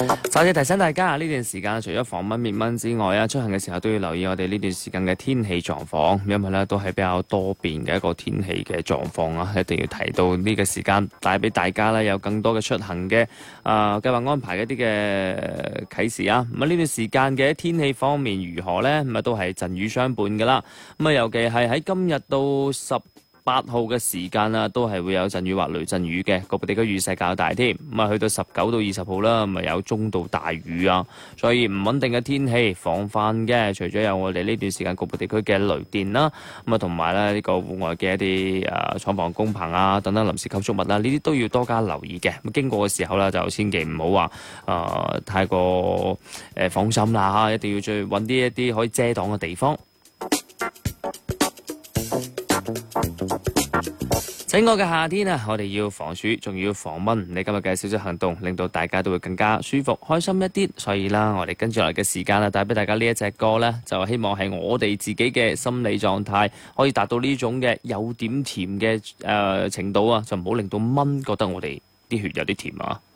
再次提醒大家啊，呢段時間除咗防蚊滅蚊之外啊，出行嘅時候都要留意我哋呢段時間嘅天氣狀況，因為咧都係比較多變嘅一個天氣嘅狀況啊，一定要提到呢個時間，帶俾大家咧有更多嘅出行嘅計劃安排一啲嘅啟示啊。咁啊呢段時間嘅天氣方面如何呢？咁啊都係陣雨相伴噶啦。咁啊尤其係喺今日到18號嘅時間啊，都係會有陣雨或雷陣雨嘅，局部地區雨勢較大添。咁啊，去到19到20號啦，咁啊有中到大雨啊，所以唔穩定嘅天氣防範嘅，除咗有我哋呢段時間局部地區嘅雷電啦，咁啊同埋咧呢個戶外嘅一啲廠房工棚啊等等臨時構築物啦，呢啲都要多加留意嘅。咁經過嘅時候啦，就千祈唔好話太過放心啦嚇，一定要再揾一啲可以遮擋嘅地方。整個嘅夏天啊，我哋要防暑，仲要防蚊。你今日嘅小小行動，令到大家都會更加舒服、開心一啲。所以啦，我哋跟住落嚟嘅時間啦，帶俾大家呢一隻歌呢，就希望係我哋自己嘅心理狀態可以達到呢種嘅有點甜嘅程度啊，就唔好令到蚊覺得我哋啲血有啲甜啊。